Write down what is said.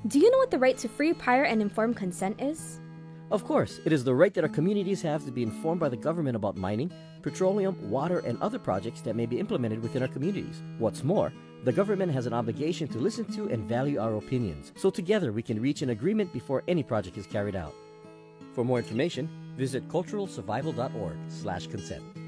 Do you know what the right to free, prior, and informed consent is? Of course, it is the right that our communities have to be informed by the government about mining, petroleum, water, and other projects that may be implemented within our communities. What's more, the government has an obligation to listen to and value our opinions, so together we can reach an agreement before any project is carried out. For more information, visit culturalsurvival.org/consent.